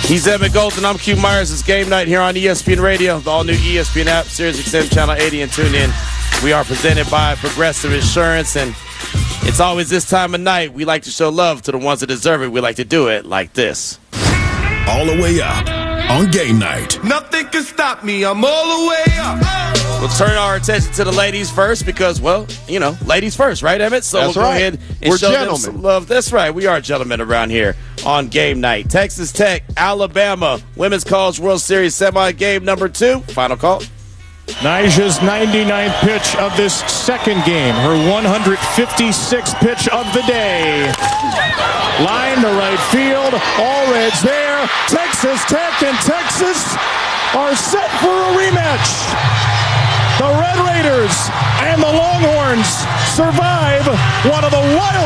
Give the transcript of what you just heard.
He's Emmett Golden. I'm Q Myers. It's game night here on ESPN Radio, the all-new ESPN app, SiriusXM Channel 80, and tune in. We are presented by Progressive Insurance, and it's always this time of night. We like to show love to the ones that deserve it. We like to do it like this. All the way up on game night. Nothing can stop me. I'm all the way up. We'll turn our attention to the ladies first because, well, you know, ladies first, right, Emmett? So That's we'll go right. ahead and We're show gentlemen. them some love. That's right. We are gentlemen around here on game night. Texas Tech, Alabama, Women's College World Series semi-game number 2. Final call. Nyjah's 99th pitch of this second game, her 156th pitch of the day. Line to right field, all reds there. Texas Tech and Texas are set for a rematch. The Red Raiders and the Longhorns survive one of the wild